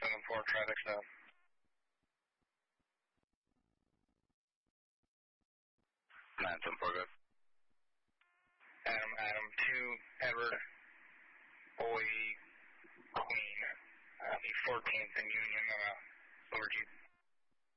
974, traffic stop. Good. Adam, 2, Edward, Boy, Queen, the 14th and Union, over to you.